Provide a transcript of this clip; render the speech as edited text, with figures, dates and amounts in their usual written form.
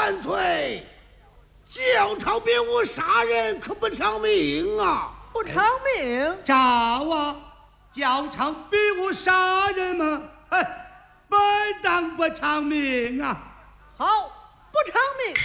万岁！教场别无杀人，可不偿命啊！ 不偿命？ 赵啊，教场别无杀人吗？哎，本当不偿命啊！ 好，不偿命。